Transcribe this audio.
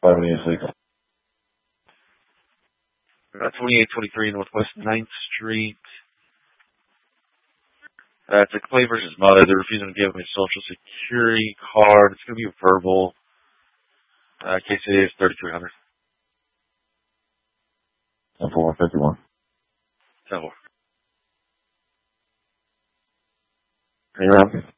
586. 2823 Northwest 9th Street. It's a Clay versus Mother. They're refusing to give me a social security card. It's going to be a verbal. Case is 3300. 451. 10-4. Are you around?